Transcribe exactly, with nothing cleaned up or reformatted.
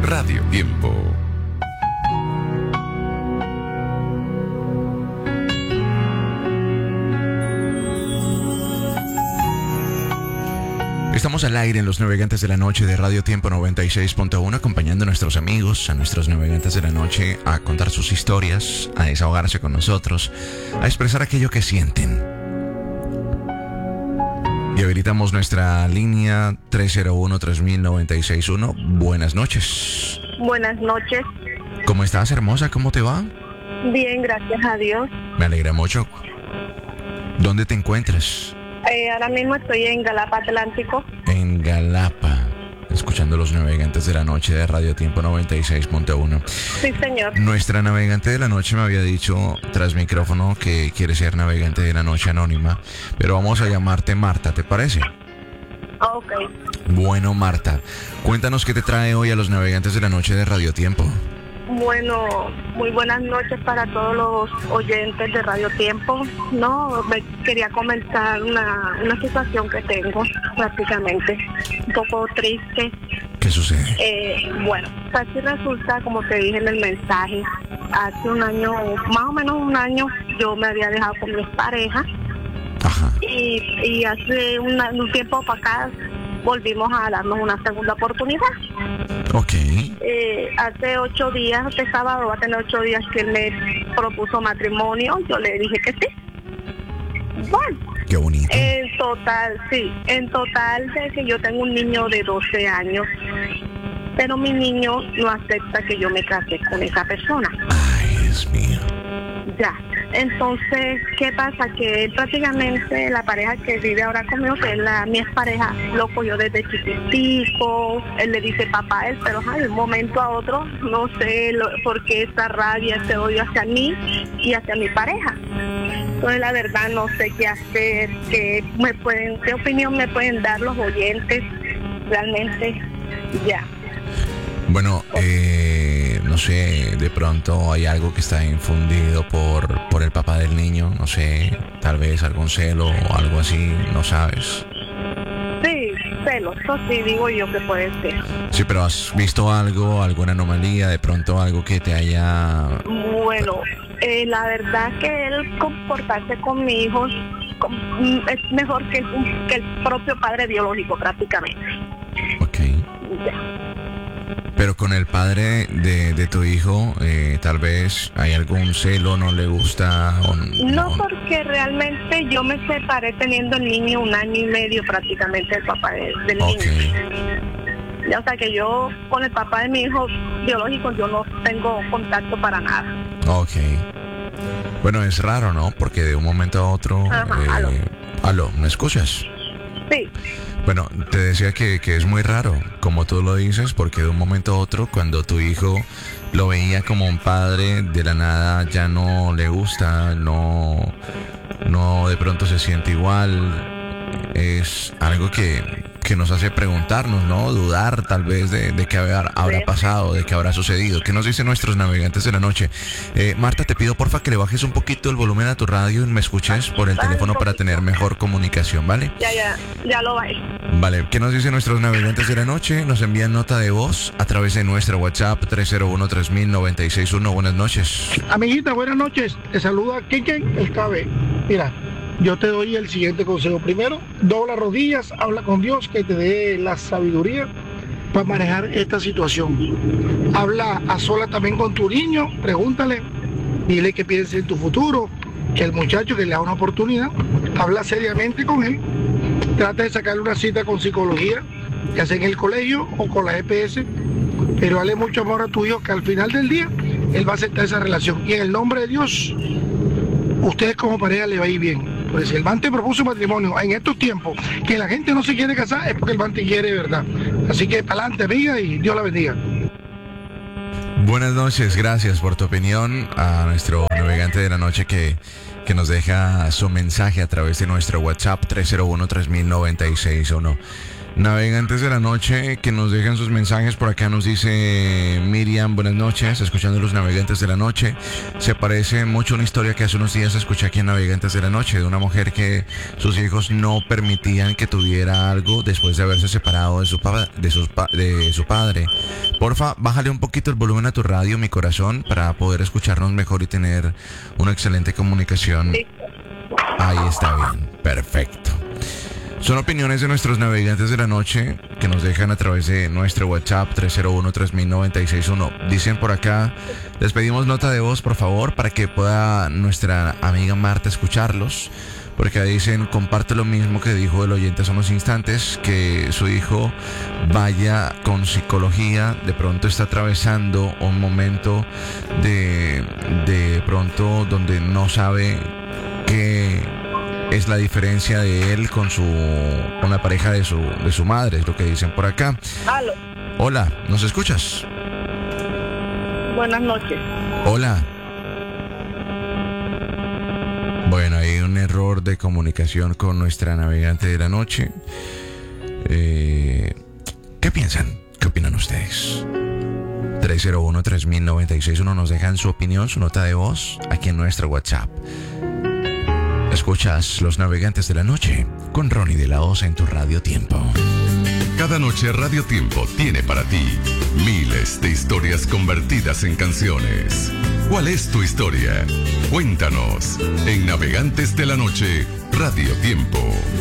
Radio Tiempo. Estamos al aire en los navegantes de la noche de Radio Tiempo noventa y seis punto uno, acompañando a nuestros amigos, a nuestros navegantes de la noche, a contar sus historias, a desahogarse con nosotros, a expresar aquello que sienten. Y habilitamos nuestra línea tres cero uno, tres mil, noventa y seis uno. Buenas noches. Buenas noches. ¿Cómo estás, hermosa? ¿Cómo te va? Bien, gracias a Dios. Me alegra mucho. ¿Dónde te encuentras? Eh, ahora mismo estoy en Galapa Atlántico. En Galapa, escuchando los navegantes de la noche de Radio Tiempo noventa y seis punto uno. Sí, señor. Nuestra navegante de la noche me había dicho tras micrófono que quiere ser navegante de la noche anónima, pero vamos a llamarte Marta, ¿te parece? Ok. Bueno, Marta, cuéntanos qué te trae hoy a los navegantes de la noche de Radio Tiempo. Bueno, muy buenas noches para todos los oyentes de Radio Tiempo. No, me quería comentar una, una situación que tengo prácticamente, un poco triste. ¿Qué sucede? Eh, bueno, así resulta, como te dije en el mensaje, hace un año, más o menos un año, yo me había dejado con mi pareja. Ajá. Y, y hace una, un tiempo para acá volvimos a darnos una segunda oportunidad. Ok. Eh, hace ocho días, este sábado va a tener ocho días que él me propuso matrimonio. Yo le dije que sí. Bueno. Qué bonito. En total, sí. En total de que yo tengo un niño de doce años. Pero mi niño no acepta que yo me case con esa persona. Ay, Dios mío. Ya. Entonces, ¿qué pasa? Que él prácticamente, la pareja que vive ahora conmigo, que es la, mi expareja, lo cogió desde chiquitico, él le dice papá a él, pero ay, de un momento a otro, no sé lo, por qué esa rabia, ese odio hacia mí y hacia mi pareja. Entonces, la verdad, no sé qué hacer, qué, me pueden, qué opinión me pueden dar los oyentes, realmente, ya. Bueno, eh, no sé, de pronto hay algo que está infundido por, por el papá del niño, no sé, tal vez algún celo o algo así, no sabes. Sí, celos, eso sí digo yo que puede ser. Sí, pero ¿has visto algo, alguna anomalía, de pronto algo que te haya...? Bueno, eh, la verdad que él comportarse con mi hijo es mejor que el, que el propio padre biológico prácticamente. Ok. Ya. Pero con el padre de, de tu hijo, eh, tal vez hay algún celo, no le gusta o no, no, porque realmente yo me separé teniendo el niño un año y medio prácticamente el papá de, del okay. niño. Ya, o sea que yo con el papá de mi hijo biológico yo no tengo contacto para nada. Ok. Bueno, es raro, ¿no? Porque de un momento a otro... Ajá, eh, aló. Aló, ¿me escuchas? Sí. Bueno, te decía que, que es muy raro, como tú lo dices, porque de un momento a otro, cuando tu hijo lo veía como un padre, de la nada ya no le gusta, no, no de pronto se siente igual. Es algo que, que nos hace preguntarnos, ¿no? Dudar tal vez de, de qué habrá, habrá pasado, de qué habrá sucedido. ¿Qué nos dicen nuestros navegantes de la noche? Eh, Marta, te pido porfa que le bajes un poquito el volumen a tu radio y me escuches por el teléfono para tener mejor comunicación, ¿vale? Ya, ya, ya lo bajé. Vale, ¿qué nos dicen nuestros navegantes de la noche? Nos envían nota de voz a través de nuestro WhatsApp tres cero uno, tres mil, noventa y seis uno. Buenas noches. Amiguita, buenas noches. Te saluda Ken el Cabe. Mira, yo te doy el siguiente consejo. Primero, dobla rodillas, habla con Dios que te dé la sabiduría para manejar esta situación. Habla a sola también con tu niño, pregúntale, dile que piense en tu futuro, que el muchacho que le da una oportunidad, habla seriamente con él, trata de sacarle una cita con psicología, ya sea en el colegio o con la E P S, pero dale mucho amor a tu hijo que al final del día él va a aceptar esa relación y en el nombre de Dios, ustedes como pareja le va a ir bien. Pues si el man te propuso matrimonio en estos tiempos que la gente no se quiere casar es porque el man te quiere de verdad. Así que para adelante, amiga, y Dios la bendiga. Buenas noches, gracias por tu opinión a nuestro navegante de la noche que, que nos deja su mensaje a través de nuestro WhatsApp tres cero uno, tres mil, noventa y seis uno. navegantes de la noche que nos dejan sus mensajes. Por acá nos dice Miriam, buenas noches, escuchando los navegantes de la noche. Se parece mucho a una historia que hace unos días escuché aquí en Navegantes de la Noche, de una mujer que sus hijos no permitían que tuviera algo después de haberse separado de su, pa- de sus pa- de su padre. Porfa, bájale un poquito el volumen a tu radio, mi corazón, para poder escucharnos mejor y tener una excelente comunicación. Ahí está bien, perfecto. Son opiniones de nuestros navegantes de la noche que nos dejan a través de nuestro WhatsApp tres cero uno, tres mil noventa y seis uno. Dicen por acá, les pedimos nota de voz, por favor, para que pueda nuestra amiga Marta escucharlos. Porque dicen, comparte lo mismo que dijo el oyente hace unos instantes, que su hijo vaya con psicología, de pronto está atravesando un momento de, de pronto donde no sabe qué es la diferencia de él con su con la pareja de su de su madre, es lo que dicen por acá. Aló. Hola, ¿nos escuchas? Buenas noches. Hola. Bueno, hay un error de comunicación con nuestra navegante de la noche. Eh, ¿Qué piensan? ¿Qué opinan ustedes? tres cero uno, tres mil noventa y seis uno nos dejan su opinión, su nota de voz aquí en nuestro WhatsApp. Escuchas Los Navegantes de la Noche con Ronnie de la Osa en tu Radio Tiempo. Cada noche Radio Tiempo tiene para ti miles de historias convertidas en canciones. ¿Cuál es tu historia? Cuéntanos en Navegantes de la Noche Radio Tiempo.